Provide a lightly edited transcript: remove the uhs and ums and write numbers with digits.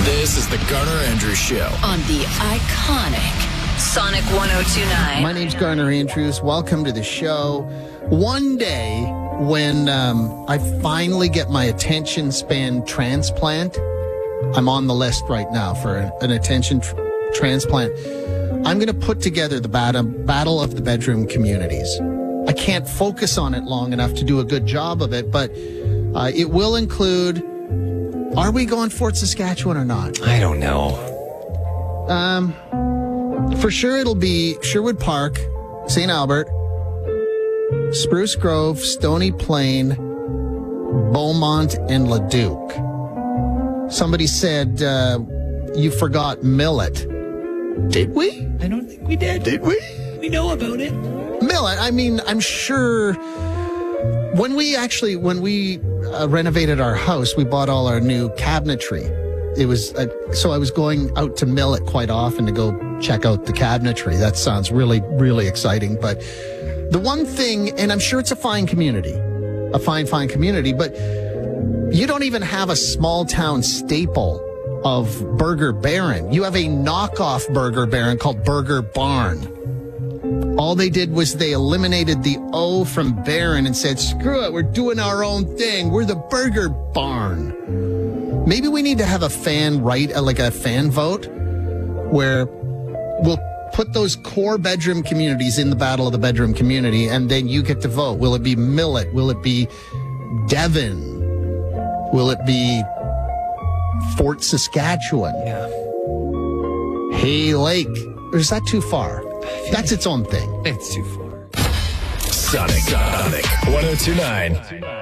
This is the Garner Andrews Show on the iconic Sonic 102.9. My name's Garner Andrews. Welcome to the show. One day when I finally get my attention span transplant, I'm on the list right now for an attention transplant. I'm going to put together the battle of the bedroom communities. I can't focus on it long enough to do a good job of it, but it will include, are we going Fort Saskatchewan or not? I don't know. For sure it'll be Sherwood Park, St. Albert, Spruce Grove, Stony Plain, Beaumont, and Leduc. Somebody said you forgot Millet. Did we? I don't think we did. Did we? We know about it. Millet, I mean, I'm sure when we renovated our house, we bought all our new cabinetry. It was so I was going out to Millet quite often to go check out the cabinetry. That sounds really, really exciting. But the one thing, and I'm sure it's a fine community, fine community, but you don't even have a small town staple of Burger Baron. You have a knockoff Burger Baron called Burger Barn. All they did was they eliminated the O from Baron and said, screw it, we're doing our own thing. We're the Burger Barn. Maybe we need to have a fan vote where we'll put those core bedroom communities in the battle of the bedroom community, and then you get to vote. Will it be Millet? Will it be Devon? Will it be Fort Saskatchewan? Yeah. Hay Lake? Or is that too far? That's its own thing. It's too far. Sonic 102.9.